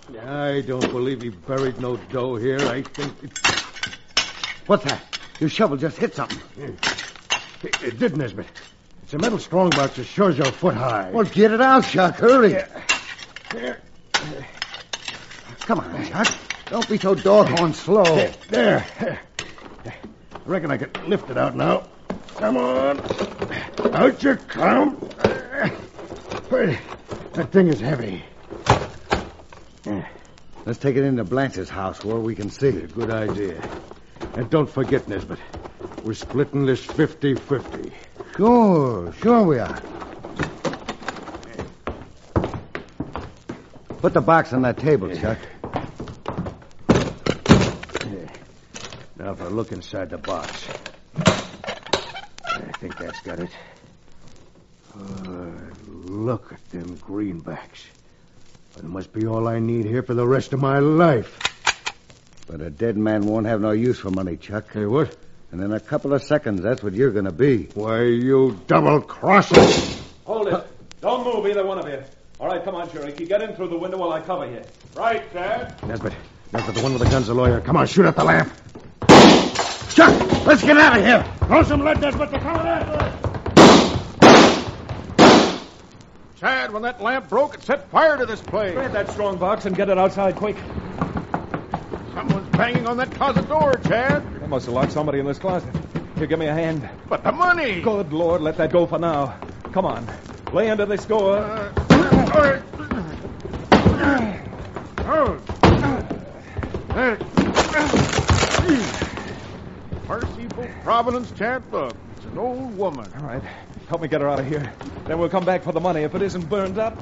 I don't believe he buried no dough here. I think What's that? Your shovel just hit something. it did, Nesbitt. It's a metal strongbox that shows your foot high. Well, get it out, Chuck. Hurry. There. Come on, Chuck. Don't be so doggone slow. There. I reckon I can lift it out now. Come on. Out you come. Wait, that thing is heavy. Let's take it into Blanche's house where we can see. Good idea. And don't forget, Nesbitt, we're splitting this 50-50. Sure we are. Put the box on that table, Chuck. Now for a look inside the box. I think that's got it. Look at them greenbacks. That must be all I need here for the rest of my life. But a dead man won't have no use for money, Chuck. Hey, what? And in a couple of seconds, that's what you're going to be. Why, you double-crosser. Hold it. Don't move, either one of you. All right, come on, Cherokee. Get in through the window while I cover you. Right, Dad. Nesbitt, the one with the gun's a lawyer. Come on, shoot at the lamp. Chuck, let's get out of here. Throw some lead, Nesbitt. They're coming after us. Chad, when that lamp broke, it set fire to this place. Grab that strong box and get it outside quick. Someone's banging on that closet door, Chad. They must have locked somebody in this closet. Here, give me a hand. But the money. Good Lord, let that go for now. Come on. Lay under this door. Merciful Providence, Chad. Look, it's an old woman. All right. Help me get her out of here. Then we'll come back for the money if it isn't burned up.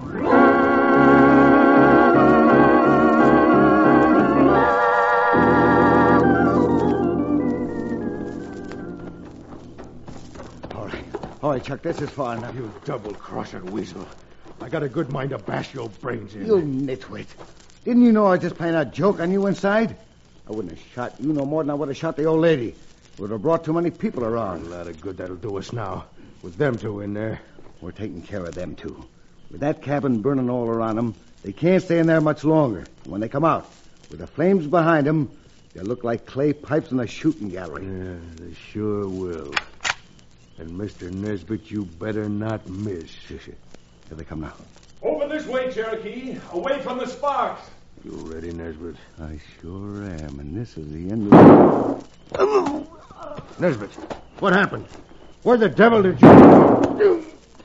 All right, Chuck, this is far enough. You double-crosser weasel. I got a good mind to bash your brains in. You nitwit. Didn't you know I was just playing a joke on you inside? I wouldn't have shot you no more than I would have shot the old lady. It would have brought too many people around. A lot of good that'll do us now. With them two in there. We're taking care of them, too. With that cabin burning all around them, they can't stay in there much longer. When they come out, with the flames behind them, they'll look like clay pipes in a shooting gallery. Yeah, they sure will. And, Mr. Nesbitt, you better not miss. Here they come now. Over this way, Cherokee. Away from the sparks. You ready, Nesbitt? I sure am, and this is the end of... Nesbitt, what happened? Where the devil did you...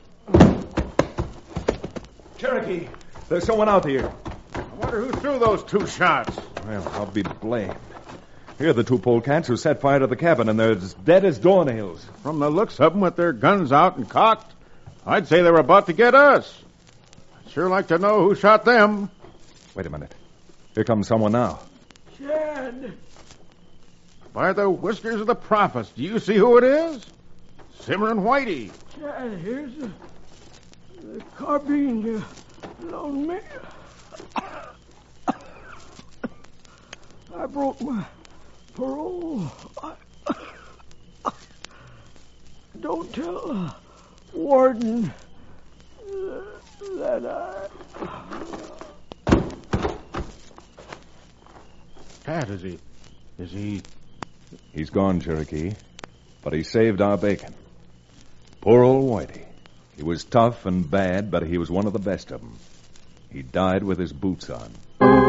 Cherokee, there's someone out here. I wonder who threw those two shots. Well, I'll be blamed. Here are the two polecats who set fire to the cabin, and they're as dead as doornails. From the looks of them with their guns out and cocked, I'd say they were about to get us. I'd sure like to know who shot them. Wait a minute. Here comes someone now. Chad. By the whiskers of the prophets, do you see who it is? Simmer and Whitey. Chad, here's the carbine you loaned me. I broke my parole. Don't tell Warden that I... Pat, is he... He's gone, Cherokee. But he saved our bacon. Poor old Whitey. He was tough and bad, but he was one of the best of them. He died with his boots on.